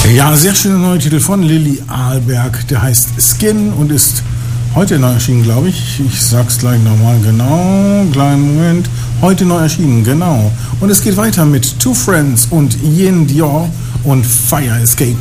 Ja, sehr schöner neuer Titel von Lilly Ahlberg. Der heißt Skin und ist heute neu erschienen, glaube ich. Ich sag's gleich nochmal genau. Kleinen Moment. Heute neu erschienen, genau. Und es geht weiter mit Two Friends und Yin Dior und Fire Escape.